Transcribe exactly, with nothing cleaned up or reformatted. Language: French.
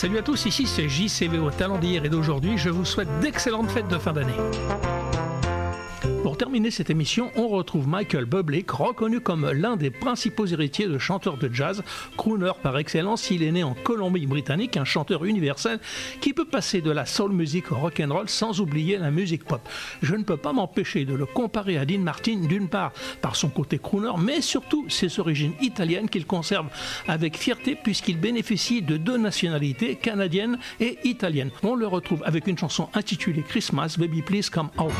Salut à tous, ici c'est J C V O, talent d'hier et d'aujourd'hui. Je vous souhaite d'excellentes fêtes de fin d'année. Pour terminer cette émission, on retrouve Michael Bublé, reconnu comme l'un des principaux héritiers de chanteurs de jazz, crooner par excellence. Il est né en Colombie-Britannique, un chanteur universel qui peut passer de la soul music au rock'n'roll sans oublier la musique pop. Je ne peux pas m'empêcher de le comparer à Dean Martin, d'une part par son côté crooner, mais surtout ses origines italiennes qu'il conserve avec fierté puisqu'il bénéficie de deux nationalités, canadienne et italienne. On le retrouve avec une chanson intitulée Christmas, Baby Please Come Home.